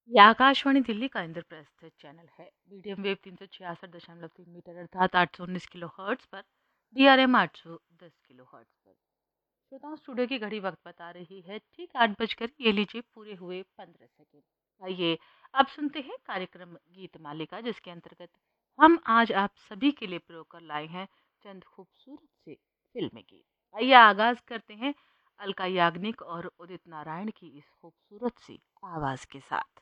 यह आकाशवाणी दिल्ली का इंद्रप्रस्थ चैनल है। मीडियम वेव 366.3 मीटर अर्थात 819 किलो हर्ट्ज पर, DRM 810 किलो हर्ट्ज पर। श्रोताओं, स्टूडियो की घड़ी वक्त बता रही है ठीक 8 बजकर ये लीजिए पूरे हुए 15 सेकेंड। आइए अब सुनते हैं कार्यक्रम गीत मालिका, जिसके अंतर्गत हम आज आप सभी के लिए प्रयोग कर लाए हैं चंद खूबसूरत से फिल्मी गीत। आइए आगाज करते हैं अलका याग्निक और उदित नारायण की इस खूबसूरत सी आवाज के साथ।